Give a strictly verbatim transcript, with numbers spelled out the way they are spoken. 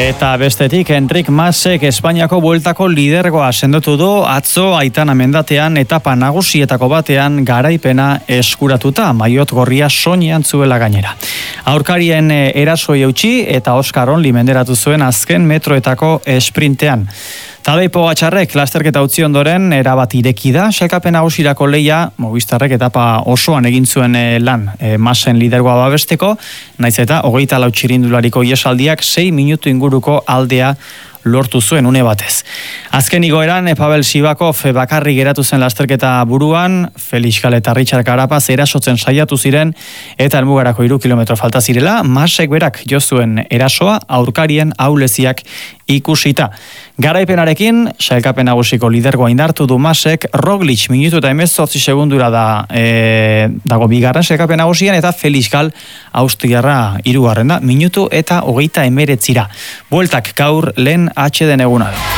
Eta bestetik, Enric Masek Espainiako bueltako lidergoa sendotu du atzo Aitana mendatean etapa nagusietako batean garaipena eskuratuta, maiot gorria soinean zuela gainera. Aurkarien erasoi eutxi eta Oskar Onli menderatu zuen azken metroetako esprintean. Tadej Pogačarrek lasterketa utzi ondoren erabat ireki da, sailkapen nagusirako leia Movistarrek etapa osoan egin zuen lan e, Masen lidergoa babesteko, naiz eta hogeita lau txirindulariko iesaldiak sei minutu inguruko aldea lortu zuen une batez. Azken igoeran Pavel Sivakov bakarrik geratu zen lasterketa buruan, Felix Gall eta Richard Carapaz erasotzen saiatu ziren eta helmugarako hiru kilometro falta zirela, Masek berak jo zuen erasoa aurkarien ahuleziak ikusita. Garaipenarekin, sailkapen nagusiko lidergoa indartu du Masek, Roglic minutu eta hemezortzi segundura da e, dago bigarren sailkapen nagusian eta Felix Gall austriarra hirugarren da, minutu eta hogeita hemeretzira. Bueltak gaur lehen atxeden eguna.